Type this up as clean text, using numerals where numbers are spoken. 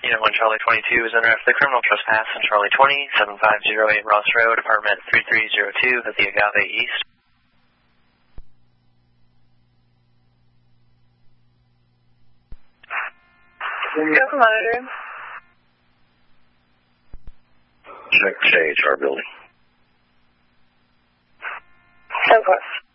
Unit 1 Charlie 22 is under the criminal trespass in Charlie 20, 7508 Ross Road, apartment 3302 at the Agave East. Go for monitoring. Check JHR building. So close.